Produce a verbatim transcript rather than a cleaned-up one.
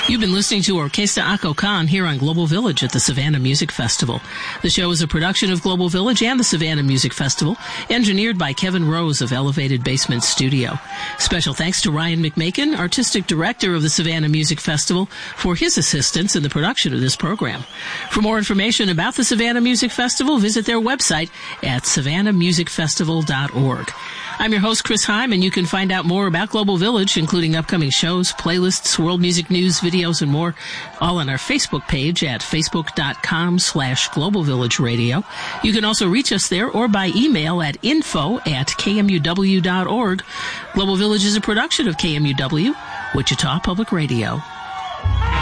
You've been listening to Orquesta Ako Khan here on Global Village at the Savannah Music Festival. The show is a production of Global Village and the Savannah Music Festival, engineered by Kevin Rose of Elevated Basement Studio. Special thanks to Ryan McMakin, Artistic Director of the Savannah Music Festival, for his assistance in the production of this program. For more information about the Savannah Music Festival, visit their website at savannah music festival dot org. I'm your host, Chris Heim, and you can find out more about Global Village, including upcoming shows, playlists, world music news, videos, and more, all on our Facebook page at facebook.com slash Global Village Radio. You can also reach us there or by email at info at kmuw dot org. Global Village is a production of K M U W, Wichita Public Radio.